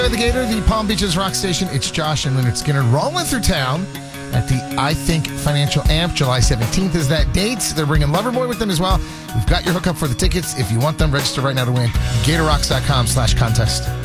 The Gator, the Palm Beaches Rock Station. It's Josh and Leonard Skinner rolling through town at the I Think Financial Amp. July 17th is that date. They're bringing Loverboy with them as well. We've got your hookup for the tickets. If you want them, register right now to win. GatorRocks.com/contest.